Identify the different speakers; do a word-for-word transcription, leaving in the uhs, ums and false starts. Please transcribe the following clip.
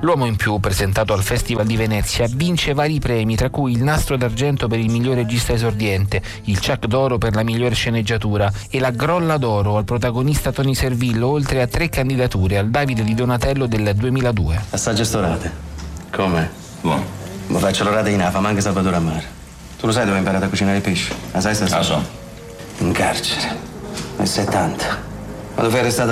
Speaker 1: L'uomo in più, presentato al Festival di Venezia, vince vari premi, tra cui il Nastro d'Argento per il miglior regista esordiente, il Ciak d'Oro per la migliore sceneggiatura e la Grolla d'Oro al protagonista Tony Servillo, oltre a tre candidature al Davide di Donatello del duemiladue.
Speaker 2: Assaggia storate. Come?
Speaker 3: Buono.
Speaker 2: Mi faccio l'orata in afa, ma anche Salvatore a mare. Tu lo sai dove ho imparato a cucinare il pesce? La sai stasera?
Speaker 3: Ah, so.
Speaker 2: In carcere. Nel settanta. Quando fai arrestato